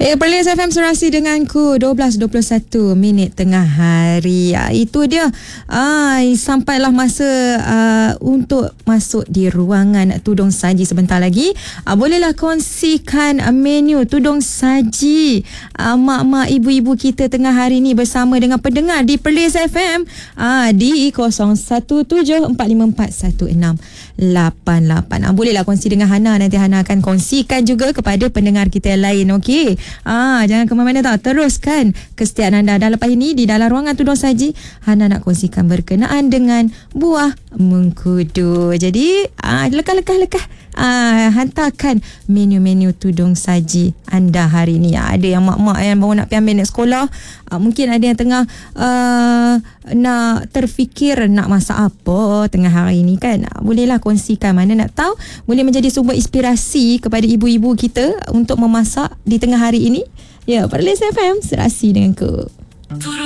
Perlis FM serasi denganku 12.21 minit tengah hari. Itu dia. Sampailah masa untuk masuk di ruangan tudung saji sebentar lagi. Bolehlah kongsikan menu tudung saji mak-mak ibu-ibu kita tengah hari ni bersama dengan pendengar di Perlis FM di 0174541688. Bolehlah kongsi dengan Hana. Nanti Hana akan kongsikan juga kepada pendengar kita yang lain. Okey. Jangan ke mana-mana tau. Teruskan kesetiaan anda. Dan lepas ini di dalam ruangan tudung saji, Hana nak kongsikan berkenaan dengan buah mengkudu. Jadi lekah-lekah hantarkan menu-menu tudung saji anda hari ni. Ada yang mak-mak yang baru nak pergi ambil nak sekolah, mungkin ada yang tengah nak terfikir nak masak apa tengah hari ni kan. Bolehlah kongsikan. Mana nak tahu boleh menjadi sumber inspirasi kepada ibu-ibu kita untuk memasak di tengah hari ini. Ya, Perlis FM serasi denganku.